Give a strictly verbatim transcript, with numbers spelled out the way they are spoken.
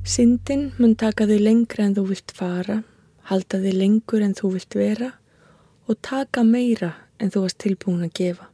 Syndin mun taka þig lengra en þú vilt fara, halda þig lengur en þú vilt vera og taka meira en þú varst tilbúin að gefa.